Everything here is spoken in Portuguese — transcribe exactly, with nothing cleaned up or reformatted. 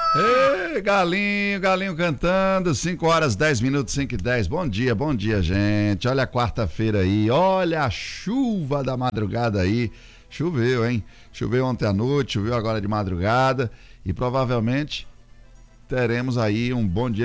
Ei, galinho, galinho cantando, cinco horas, dez minutos, cinco e dez. Bom dia, bom dia, gente. Olha a quarta-feira aí, olha a chuva da madrugada aí. Choveu, hein? Choveu ontem à noite, choveu agora de madrugada e provavelmente teremos aí um bom dia